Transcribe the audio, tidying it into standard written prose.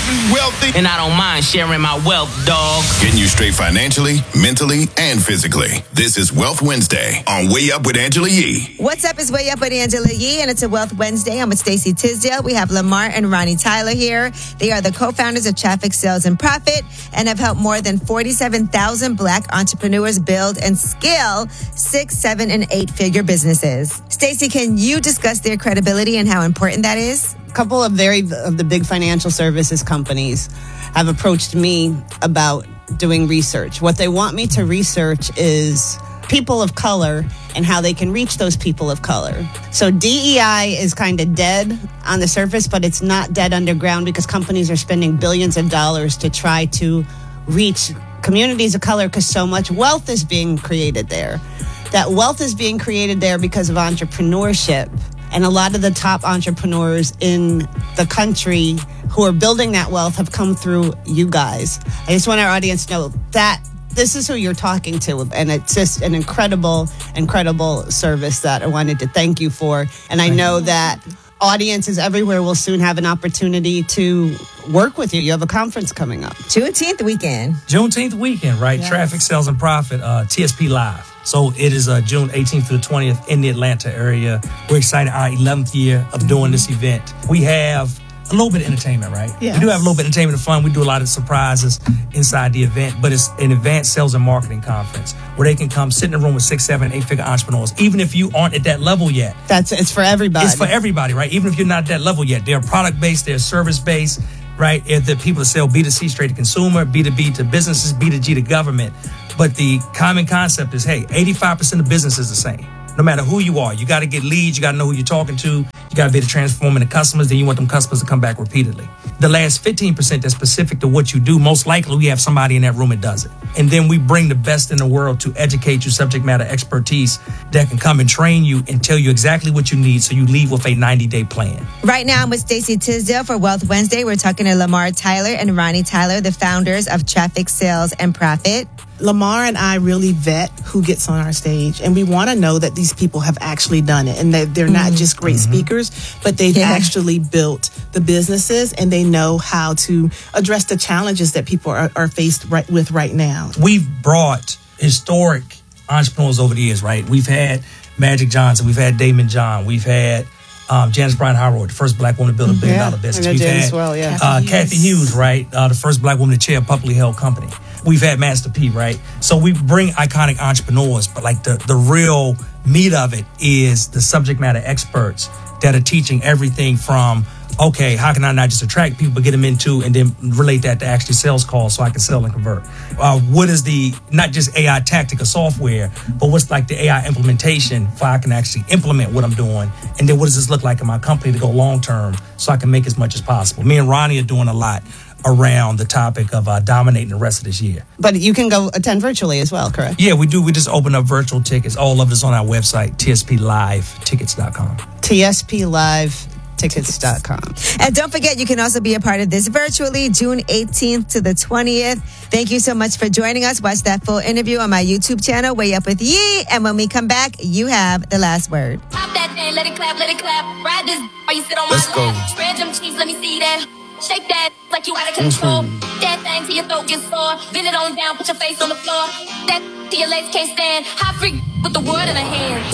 be wealthy. And I don't mind sharing my wealth, dog. Getting you straight financially, mentally, and physically. This is Wealth Wednesday on Way Up with Angela Yee. What's up? It's Way Up with Angela Yee, and it's a Wealth Wednesday. I'm with Stacey Tisdale. We have Lamar and Ronnie Tyler here. They are the co-founders of Traffic Sales and Profit and have helped more than 47,000 Black entrepreneurs build and scale 6, 7, and 8-figure businesses. Stacey, can you discuss their credibility and how important that is? A couple of the big financial services companies have approached me about doing research. What they want me to research is people of color and how they can reach those people of color. So DEI is kind of dead on the surface, but it's not dead underground because companies are spending billions of dollars to try to reach communities of color because so much wealth is being created there. That wealth is being created there because of entrepreneurship. And a lot of the top entrepreneurs in the country who are building that wealth have come through you guys. I just want our audience to know that this is who you're talking to. And it's just an incredible service that I wanted to thank you for. And I know that audiences everywhere will soon have an opportunity to work with you. You have a conference coming up. Juneteenth weekend, right? Yes. Traffic Sales and Profit, TSP Live. So it is June 18th through the 20th in the Atlanta area. We're excited, our 11th year of doing this event. We have a little bit of entertainment, right? Yes. We do have a little bit of entertainment and fun. We do a lot of surprises inside the event, but it's an advanced sales and marketing conference where they can come sit in a room with 6, 7, 8-figure entrepreneurs, even if you aren't at that level yet. It's for everybody. It's for everybody, right? Even if you're not at that level yet. They're product-based, they're service-based, right? The people that sell B2C straight to consumer, B2B to businesses, B2G to government. But the common concept is, hey, 85% of business is the same. No matter who you are, you got to get leads. You got to know who you're talking to. You got to be able to transform into customers. Then you want them customers to come back repeatedly. The last 15% that's specific to what you do, most likely we have somebody in that room that does it. And then we bring the best in the world to educate you, subject matter expertise that can come and train you and tell you exactly what you need so you leave with a 90-day plan. Right now, I'm with Stacey Tisdale for Wealth Wednesday. We're talking to Lamar Tyler and Ronnie Tyler, the founders of Traffic Sales and Profit. Lamar and I really vet who gets on our stage, and we want to know that these people have actually done it and that they're not just great speakers, but they've actually built the businesses and they know how to address the challenges that people are faced with right now. We've brought historic entrepreneurs over the years, right? We've had Magic Johnson, we've had Damon John, we've had Janice Bryant Howard, the first Black woman to build a billion-dollar business. We've had Kathy Hughes, right? The first Black woman to chair a publicly held company. We've had Master P, right? So we bring iconic entrepreneurs, but like the real meat of it is the subject matter experts that are teaching everything from, okay, how can I not just attract people, but get them into and then relate that to actually sales calls so I can sell and convert? What is the, not just AI tactic or software, but what's like the AI implementation for I can actually implement what I'm doing? And then what does this look like in my company to go long term so I can make as much as possible? Me and Ronnie are doing a lot around the topic of dominating the rest of this year. But you can go attend virtually as well, correct? Yeah, we do. We just open up virtual tickets. All of it is on our website, tsplive.tickets.com. tsplive.tickets.com. And don't forget, you can also be a part of this virtually, June 18th to the 20th. Thank you so much for joining us. Watch that full interview on my YouTube channel, Way Up with Yee. And when we come back, you have the last word. Pop that thing, let it clap, ride this, or you sit on Let's my go. lap. Spread them cheeks, let me see that. Shake that like you out of control. That thing till your throat gets sore. Bend it on down, put your face on the floor. That till your legs can't stand. Hot freak with the world in her hand.